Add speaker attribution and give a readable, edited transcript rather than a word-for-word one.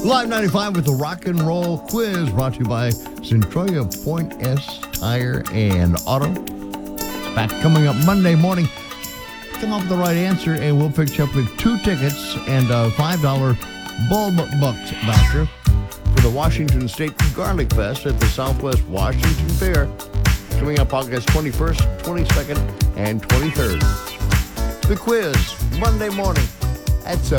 Speaker 1: Live 95 with the Rock and Roll Quiz, brought to you by Centralia Point S Tire and Auto. It's back coming up Monday morning. Come up with the right answer, and we'll pick you up with 2 tickets and a $5 Bulb Bucks voucher for the Washington State Garlic Fest at the Southwest Washington Fair, coming up August 21st, 22nd, and 23rd. The quiz, Monday morning at 7.